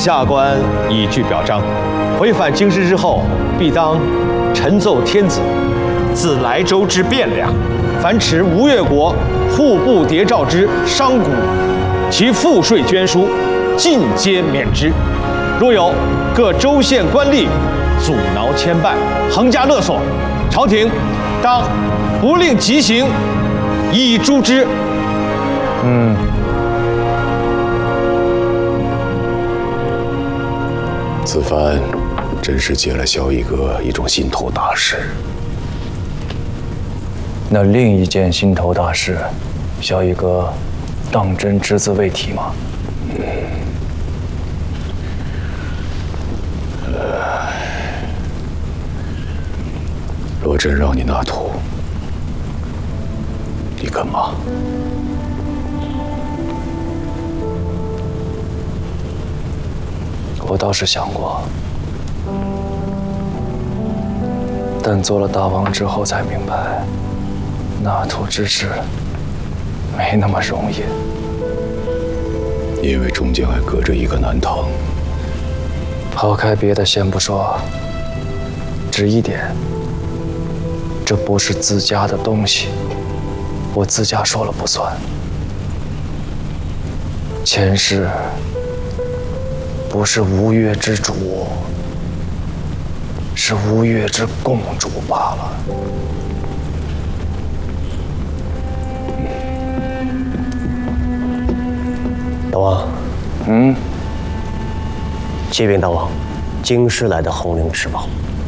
下官已具表彰，回返京师之后，必当陈奏天子，自莱州之汴梁，凡持吴越国户部谍诏之商贾，其赋税捐书，尽皆免之。若有各州县官吏阻挠牵绊，横加勒索，朝廷当不令极刑，以诛之。 此番真是借了萧逸哥一种心头大事。 那另一件心头大事，萧逸哥当真只字未提吗？ 若真让你纳土，你肯吗？ 我倒是想过，但做了大王之后才明白，纳土之事没那么容易。 因为中间还隔着一个南唐。 抛开别的先不说，只一点，这不是自家的东西，我自家说了不算。前世不是吴越之主，是吴越之共主罢了。 大王，启禀大王，京师来的红绫赤宝。